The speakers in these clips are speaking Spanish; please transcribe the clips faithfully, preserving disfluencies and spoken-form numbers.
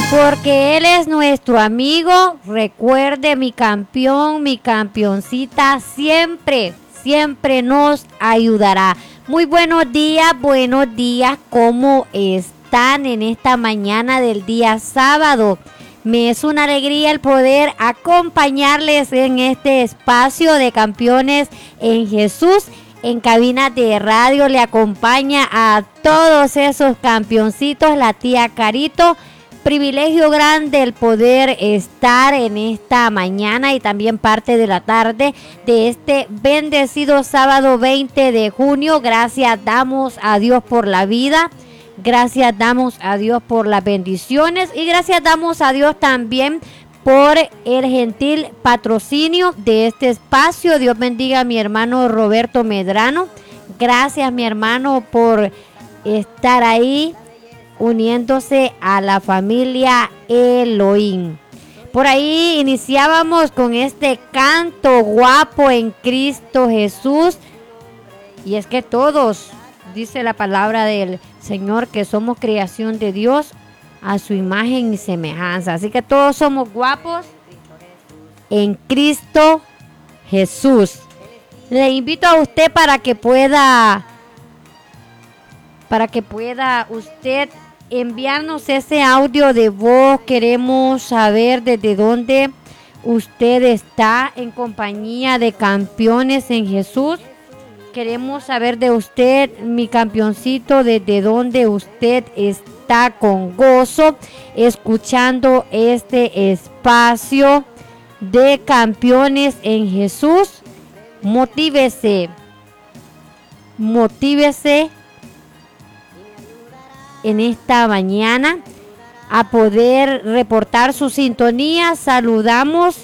porque Él es nuestro amigo. Recuerde, mi campeón, mi campeoncita, siempre, siempre nos ayudará. Muy buenos días, buenos días, ¿cómo están en esta mañana del día sábado? Me es una alegría el poder acompañarles en este espacio de Campeones en Jesús. En cabina de radio le acompaña a todos esos campeoncitos la tía Carito. Privilegio grande el poder estar en esta mañana y también parte de la tarde de este bendecido sábado veinte de junio. Gracias damos a Dios por la vida. Gracias damos a Dios por las bendiciones y gracias damos a Dios también por el gentil patrocinio de este espacio. Dios bendiga a mi hermano Roberto Medrano. Gracias, mi hermano, por estar ahí uniéndose a la familia Elohim. Por ahí iniciábamos con este canto guapo en Cristo Jesús. Y es que todos, dice la palabra del Señor, que somos creación de Dios a su imagen y semejanza. Así que todos somos guapos en Cristo Jesús. Le invito a usted para que pueda, para que pueda usted enviarnos ese audio de voz. Queremos saber desde dónde usted está en compañía de Campeones en Jesús. Queremos saber de usted, mi campeoncito, desde dónde usted está con gozo escuchando este espacio de Campeones en Jesús. Motívese, motívese en esta mañana a poder reportar su sintonía. Saludamos.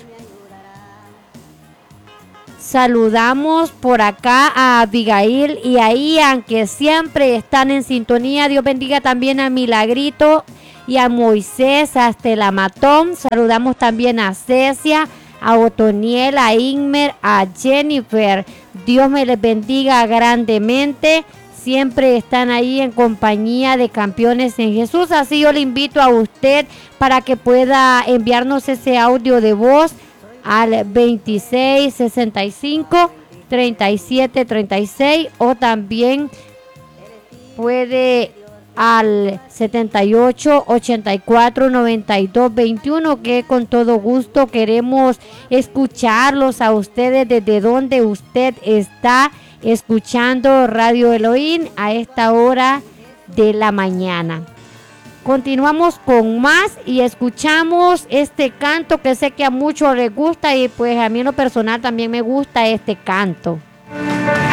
Saludamos por acá a Abigail y a Ian, que siempre están en sintonía. Dios bendiga también a Milagrito y a Moisés, hasta el Amatón. Saludamos también a Cecia, a Otoniel, a Inmer, a Jennifer. Dios me les bendiga grandemente. Siempre están ahí en compañía de Campeones en Jesús. Así yo le invito a usted para que pueda enviarnos ese audio de voz al veintiséis sesenta y cinco treinta y siete treinta y seis o también puede al setenta y ocho ochenta y cuatro noventa y dos veintiuno, que con todo gusto queremos escucharlos a ustedes desde donde usted está escuchando Radio Elohim a esta hora de la mañana. Continuamos con más y escuchamos este canto que sé que a muchos les gusta y pues a mí en lo personal también me gusta este canto.